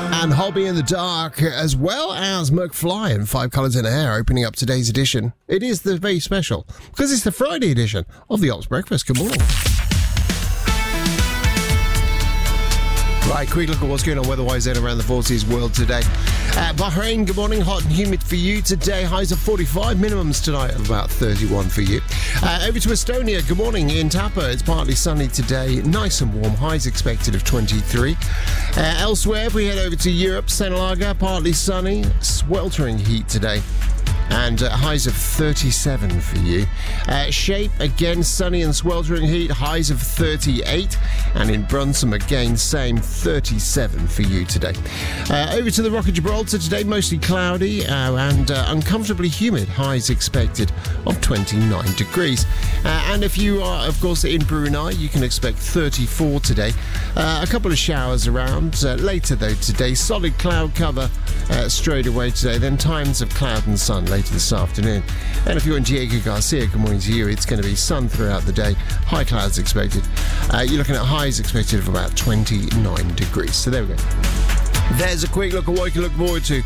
And Hobby in the Dark, as well as McFly and Five Colours in a Hair, opening up today's edition. It is the very special, because it's the Friday edition of the Ops Breakfast. Good morning. Right, quick look at what's going on weather-wise then around the Forces world today. Bahrain, good morning. Hot and humid for you today. Highs of 45, minimums tonight of about 31 for you. Over to Estonia, good morning. In Tapa, it's partly sunny today. Nice and warm. Highs expected of 23. Elsewhere, if we head over to Europe, Senalaga, partly sunny. Sweltering heat today. And highs of 37 for you. Shape, again, sunny and sweltering heat, highs of 38. And in Brunssum, again, same, 37 for you today. Over to the Rock of Gibraltar today, mostly cloudy and uncomfortably humid, highs expected of 29 degrees. And if you are, of course, in Brunei, you can expect 34 today. A couple of showers around. Later, though, today, solid cloud cover straight away today. Then times of cloud and sun later this afternoon. And if you're in Diego Garcia, good morning to you. It's going to be sun throughout the day. High clouds expected. You're looking at highs expected of about 29 degrees. So there we go. There's a quick look at what you can look forward to